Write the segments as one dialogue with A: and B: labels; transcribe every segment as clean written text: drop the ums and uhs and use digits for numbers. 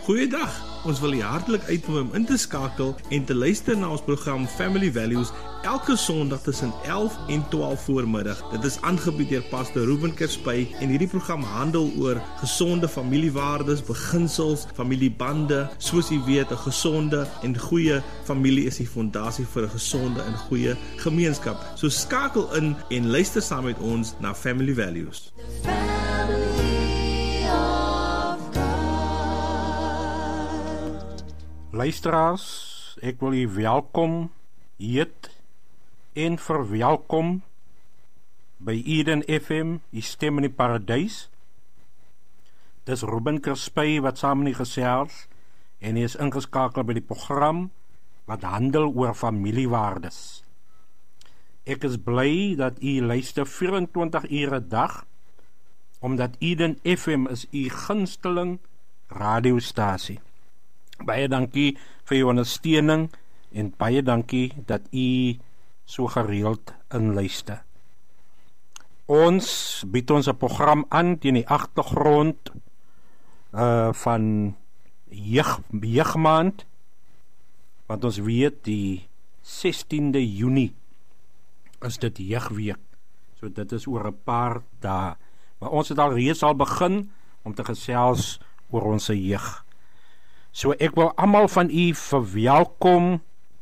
A: Goeiedag, ons wil u hartlik uitnooi om in te skakel en te luister na ons program Family Values elke Sondag tussen 11 en 12 voormiddag. Dit is aangebied deur Pastor Ruben Kerspy en hierdie program handel oor gesonde familiewaardes, beginsels, familiebande. Soos u weet, 'n gesonde en goeie familie is die fondasie vir 'n gesonde en goeie gemeenskap. So skakel in en luister saam met ons na Family Values.
B: Luisteraars, ek wil u welkom heet en verwelkom by Eden FM, die stem in die paradys. Dis Ruben Kerspy wat saam in die gesels en hy is ingeskakel by die program wat handel oor familiewaardes. Ek is bly dat u luister 24 ure 'n dag, omdat Eden FM is u gunsteling radiostasie. Baie dankie vir u ondersteuning en baie dankie dat u so gereeld inluister. Ons bied ons 'n program aan teen die agtergrond van jeugmaand, want ons weet die 16de Junie is dit jeugweek, so dit is oor 'n paar dae. Maar ons het alreeds al begin om te gesels oor ons jeug. So ek wil almal van u verwelkom,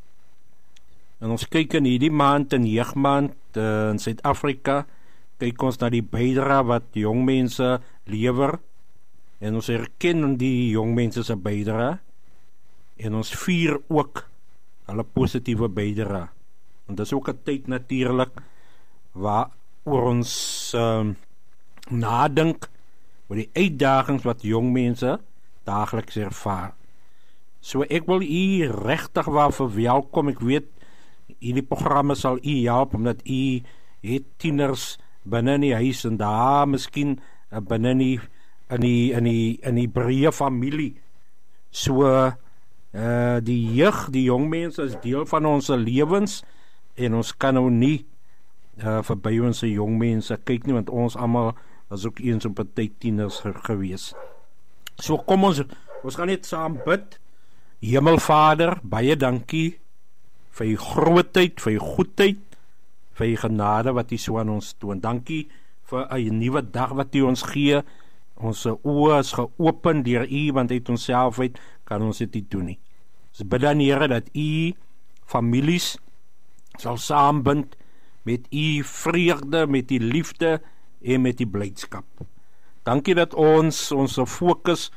B: en ons kyk in hierdie maand, in jeugmaand in Suid-Afrika, kyk ons na die bydrae wat jong mense lewer, en ons erken die jong mense se bydrae, en ons vier ook hulle positiewe bydrae. En dit is ook 'n tyd natuurlik waar oor ons nadink oor die uitdagings wat jong mense daagliks ervaar. So ek wil u regtig waar verwelkom. Ek weet hierdie programme sal u help, omdat u het tieners binne in die huis en daar miskien binne in die breë familie. So die jeug, die jong mense is deel van ons lewens, en ons kan nou nie verby ons jong mense kyk nie, want ons almal was ook eens op 'n tyd tieners gewees. So kom ons gaan net saam bid. Hemelvader, baie dankie vir u grootheid, vir u goedheid, vir u genade wat u so aan ons toon. Dankie vir 'n nuwe dag wat u ons gee. Ons oë is geopen deur u, want uit onsself uit kan ons dit nie doen nie. Ons bid dan, Here, dat u families sal saambind met u vreugde, met u liefde en met u blydskap. Dankie dat ons fokus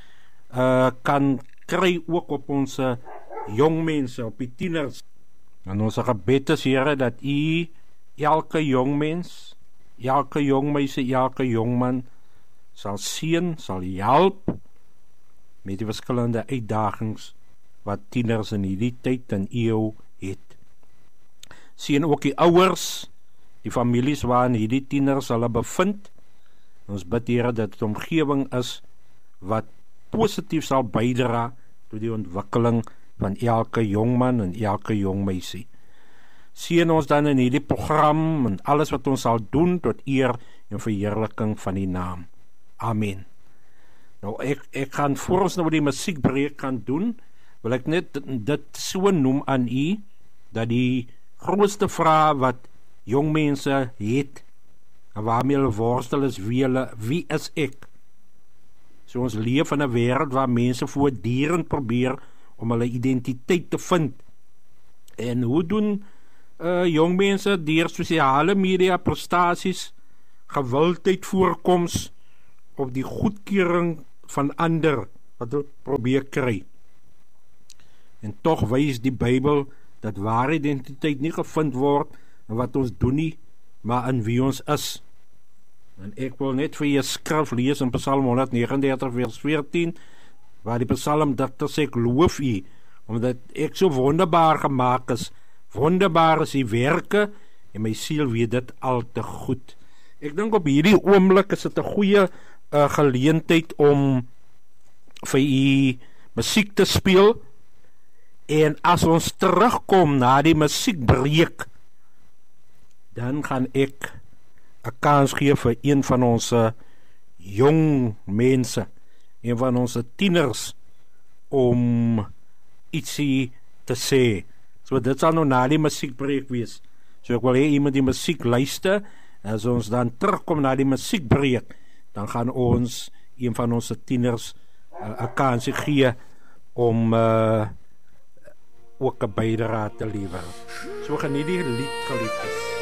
B: kan kry ook op ons jong mense, op die tieners. En ons gebed is, Here, dat u elke jong mens, elke jong meisie, elke jong man sal seën, sal help met die verskillende uitdagings wat tieners in hierdie tyd en eeu het. Seën ook die ouers, die families waarin hierdie tieners hulle bevind. Ons bid, Here, dat dit 'n omgewing is wat positief sal bydra tot die ontwikkeling van elke jongman en elke jong meisie. Seën ons dan in hierdie program en alles wat ons sal doen tot eer en verheerliking van die naam. Amen. Nou ek gaan, voor ons nou die musiekbreek gaan doen, wil ek net dit so noem aan u, dat die grootste vraag wat jong mense het, en waarmee hulle worstel is, wie is ek? So ons leef in 'n wêreld waar mense voortdurend probeer om hulle identiteit te vind. En hoe doen jong mense deur sosiale media, prestasies, gewildheid, voorkoms op die goedkeuring van ander wat hulle probeer kry. En tog wys die Bybel dat ware identiteit nie gevind word in wat ons doen nie, maar in wie ons is. En ek wil net vir julle skrif lees in Psalm 139 vers 14, waar die psalmdigter sê, ek loof u, omdat ek so wonderbaar gemaak is. Wonderbaar is die werke, en my siel weet dit al te goed. Ek dink op hierdie oomblik is dit 'n goeie geleentheid om vir u musiek te speel, en as ons terugkom na die musiekbreek, dan gaan ek 'n kans gee vir een van ons jong mense, een van ons tieners, om ietsie te sê. So dit sal nou na die musiekbreek wees. So ek wil hê iemand die musiek luister, en as ons dan terugkom na die musiekbreek, dan gaan ons een van ons tieners 'n kans gee om ook 'n bydrae te lewer. So geniet die lied, geliefdes.